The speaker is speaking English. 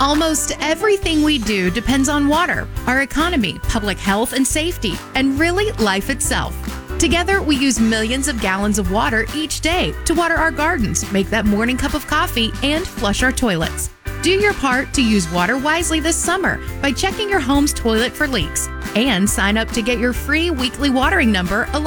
Almost everything we do depends on water, our economy, public health and safety, and really life itself. Together, we use millions of gallons of water each day to water our gardens, make that morning cup of coffee, and flush our toilets. Do your part to use water wisely this summer by checking your home's toilet for leaks, and sign up to get your free weekly watering number